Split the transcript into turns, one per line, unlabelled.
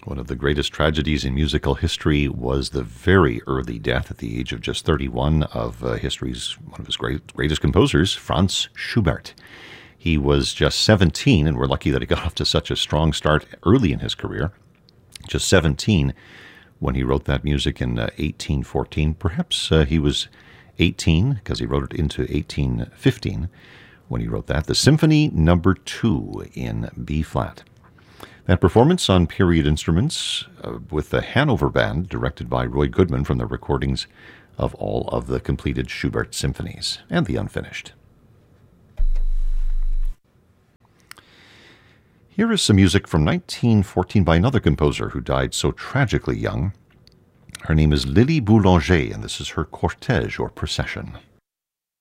One of the greatest tragedies in musical history was the very early death at the age of just 31 of history's one of his greatest composers, Franz Schubert. He was just 17, and we're lucky that he got off to such a strong start early in his career. Just 17 when he wrote that music in 1814. Perhaps he was 18, because he wrote it into 1815 when he wrote that. The Symphony No. 2 in B-flat. That performance on period instruments with the Hanover Band, directed by Roy Goodman, from the recordings of all of the completed Schubert symphonies and the unfinished. Here is some music from 1914 by another composer who died so tragically young. Her name is Lily Boulanger, and this is her Cortège or Procession.